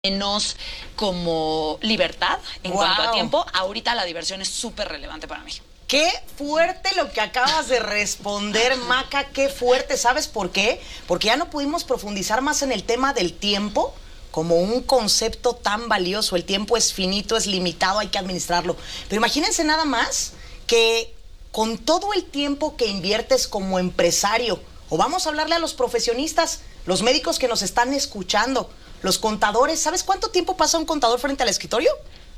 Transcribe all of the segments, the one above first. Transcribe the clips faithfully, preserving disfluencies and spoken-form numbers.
menos como libertad en wow. cuanto a tiempo, ahorita la diversión es súper relevante para mí. Qué fuerte lo que acabas de responder, Maca, qué fuerte. ¿Sabes por qué? Porque ya no pudimos profundizar más en el tema del tiempo como un concepto tan valioso. El tiempo es finito, es limitado, hay que administrarlo. Pero imagínense nada más que con todo el tiempo que inviertes como empresario, o vamos a hablarle a los profesionistas, los médicos que nos están escuchando, los contadores, ¿sabes cuánto tiempo pasa un contador frente al escritorio?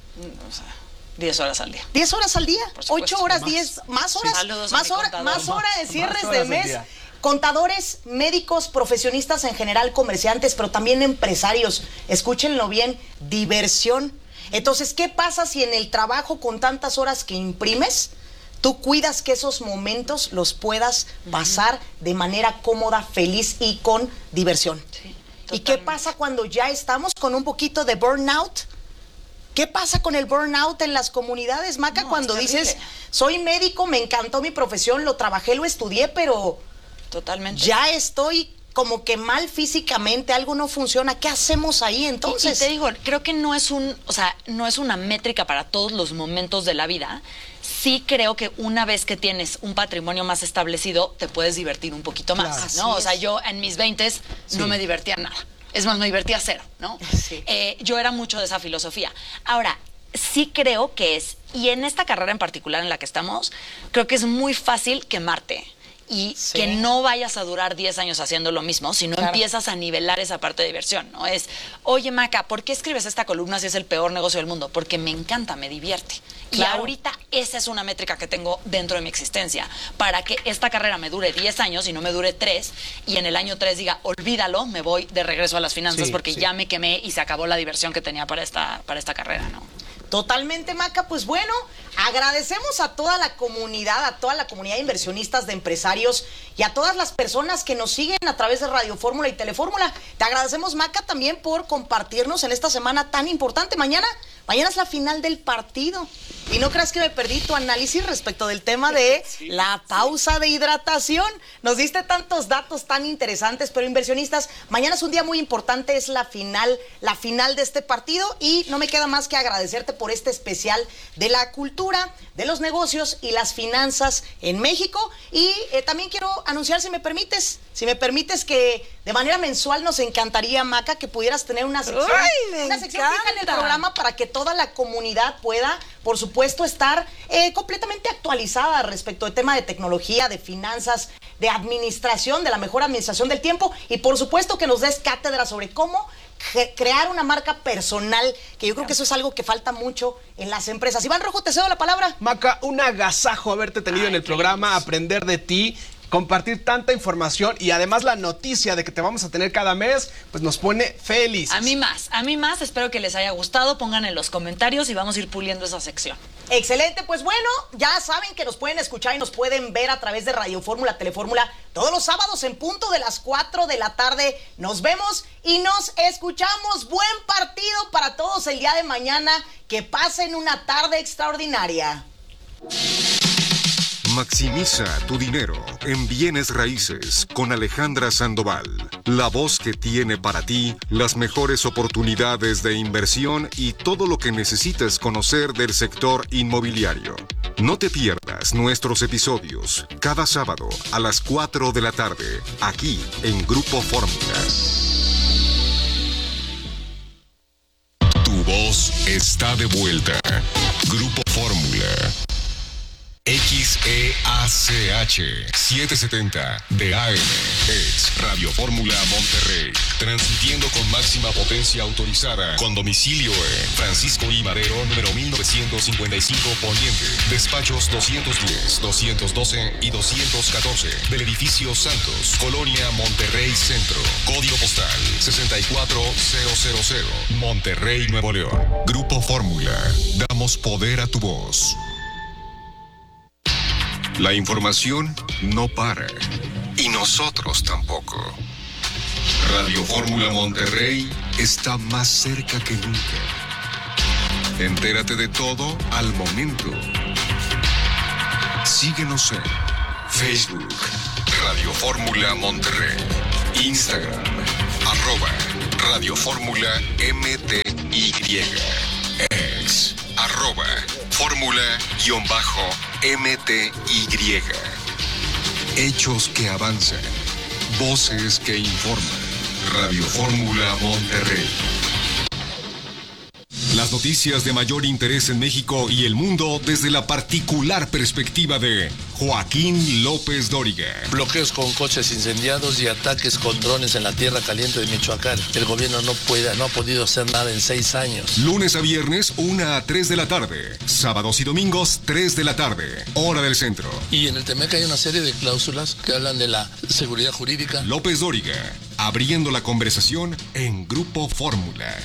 O sea, diez horas al día. diez horas al día, ocho horas, más. diez, más horas, Sí. más horas, más horas de cierres de mes. Día. Contadores, médicos, profesionistas en general, comerciantes, pero también empresarios. Escúchenlo bien, diversión. Entonces, ¿qué pasa si en el trabajo con tantas horas que imprimes, tú cuidas que esos momentos los puedas pasar de manera cómoda, feliz y con diversión? Sí, ¿Y qué pasa cuando ya estamos con un poquito de burnout? ¿Qué pasa con el burnout en las comunidades, Maca? No, cuando es dices, terrible. soy médico, me encantó mi profesión, lo trabajé, lo estudié, pero Totalmente. ya estoy como que mal físicamente, algo no funciona. ¿Qué hacemos ahí entonces? Y, y te digo, creo que no es un, o sea, no es una métrica para todos los momentos de la vida. Sí creo que una vez que tienes un patrimonio más establecido, te puedes divertir un poquito más, Claro. ¿no? Así O sea, es. yo en mis veintes Sí. no me divertía nada. Es más, me divertía cero, ¿no? Sí. Eh, yo era mucho de esa filosofía. Ahora, sí creo que es, y en esta carrera en particular en la que estamos, creo que es muy fácil quemarte. Y Sí. que no vayas a durar diez años haciendo lo mismo, sino Claro. empiezas a nivelar esa parte de diversión, ¿no? Es, oye, Maca, ¿por qué escribes esta columna si es el peor negocio del mundo? Porque me encanta, me divierte. Claro. Y ahorita esa es una métrica que tengo dentro de mi existencia, para que esta carrera me dure diez años y no me dure tres, y en el año tres diga, olvídalo, me voy de regreso a las finanzas Sí, porque sí. ya me quemé y se acabó la diversión que tenía para esta, para esta carrera, ¿no? Totalmente, Maca. Pues bueno, agradecemos a toda la comunidad, a toda la comunidad de inversionistas, de empresarios y a todas las personas que nos siguen a través de Radio Fórmula y Telefórmula. Te agradecemos, Maca, también por compartirnos en esta semana tan importante. Mañana, mañana es la final del partido. Y no creas que me perdí tu análisis respecto del tema de Sí, la pausa de hidratación. Nos diste tantos datos tan interesantes, pero inversionistas, mañana es un día muy importante, es la final, la final de este partido y no me queda más que agradecerte por este especial de la cultura, de los negocios y las finanzas en México. Y eh, también quiero anunciar, si me permites, si me permites que de manera mensual nos encantaría, Maca, que pudieras tener una sección, ¡Ay, me una sección fija en el encanta! programa para que toda la comunidad pueda, por supuesto, estar eh, completamente actualizada respecto al tema de tecnología, de finanzas, de administración, de la mejor administración del tiempo y por supuesto que nos des cátedra sobre cómo ge- crear una marca personal, que yo creo que eso es algo que falta mucho en las empresas. Iván Rojo, te cedo la palabra. Maca, un agasajo haberte tenido Ay, en el qué programa, lindos. aprender de ti, compartir tanta información y además la noticia de que te vamos a tener cada mes, pues nos pone felices. A mí más, a mí más, espero que les haya gustado, pongan en los comentarios y vamos a ir puliendo esa sección. Excelente, pues bueno, ya saben que nos pueden escuchar y nos pueden ver a través de Radio Fórmula, Telefórmula, todos los sábados en punto de las cuatro de la tarde. Nos vemos y nos escuchamos. Buen partido para todos el día de mañana. Que pasen una tarde extraordinaria. Maximiza tu dinero en bienes raíces con Alejandra Sandoval, la voz que tiene para ti las mejores oportunidades de inversión y todo lo que necesitas conocer del sector inmobiliario. No te pierdas nuestros episodios cada sábado a las cuatro de la tarde, aquí en Grupo Fórmula. Tu voz está de vuelta. Grupo Fórmula. X E A C H setecientos setenta de A M es Radio Fórmula Monterrey, transmitiendo con máxima potencia autorizada, con domicilio en Francisco I. Madero, número mil novecientos cincuenta y cinco Poniente, despachos doscientos diez, doscientos doce y doscientos catorce, del edificio Santos, Colonia Monterrey Centro, código postal sesenta y cuatro mil, Monterrey, Nuevo León. Grupo Fórmula, damos poder a tu voz. La información no para. Y nosotros tampoco. Radio Fórmula Monterrey está más cerca que nunca. Entérate de todo al momento. Síguenos en Facebook, Radio Fórmula Monterrey. Instagram, arroba Radio Fórmula M T Y. Ex. Arroba. Fórmula guión bajo M T Y. Hechos que avanzan. Voces que informan. Radio Fórmula Monterrey. Las noticias de mayor interés en México y el mundo desde la particular perspectiva de Joaquín López Dóriga. Bloqueos con coches incendiados y ataques con drones en la tierra caliente de Michoacán. El gobierno no puede, no ha podido hacer nada en seis años. Lunes a viernes, una a tres de la tarde. Sábados y domingos, tres de la tarde. Hora del centro. Y en el T M E C hay una serie de cláusulas que hablan de la seguridad jurídica. López Dóriga, abriendo la conversación en Grupo Fórmula.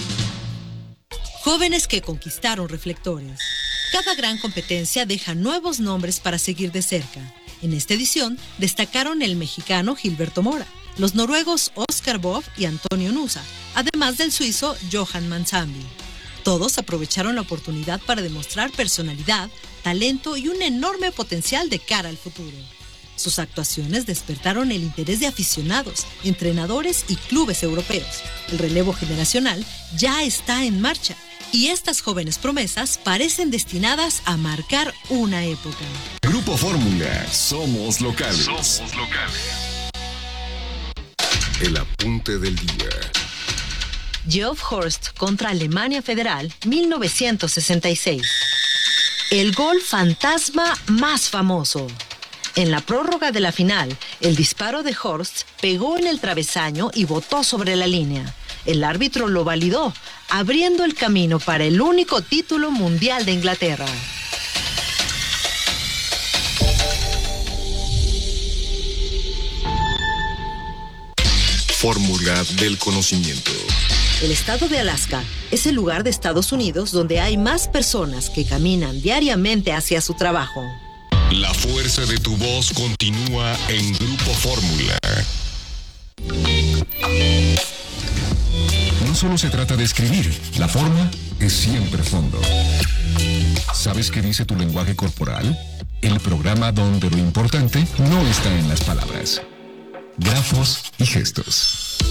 Jóvenes que conquistaron reflectores. Cada gran competencia deja nuevos nombres para seguir de cerca. En esta edición destacaron el mexicano Gilberto Mora, los noruegos Oscar Bob y Antonio Nusa, además del suizo Johan Mansambi. Todos aprovecharon la oportunidad para demostrar personalidad, talento y un enorme potencial de cara al futuro. Sus actuaciones despertaron el interés de aficionados, entrenadores y clubes europeos. El relevo generacional ya está en marcha. Y estas jóvenes promesas parecen destinadas a marcar una época. Grupo Fórmula, somos locales. Somos locales. El apunte del día. Geoff Horst contra Alemania Federal, mil novecientos sesenta y seis. El gol fantasma más famoso. En la prórroga de la final, el disparo de Horst pegó en el travesaño y botó sobre la línea. El árbitro lo validó, abriendo el camino para el único título mundial de Inglaterra. Fórmula del conocimiento. El estado de Alaska es el lugar de Estados Unidos donde hay más personas que caminan diariamente hacia su trabajo. La fuerza de tu voz continúa en Grupo Fórmula. No solo se trata de escribir, la forma es siempre fondo. ¿Sabes qué dice tu lenguaje corporal? El programa donde lo importante no está en las palabras, grafos y gestos.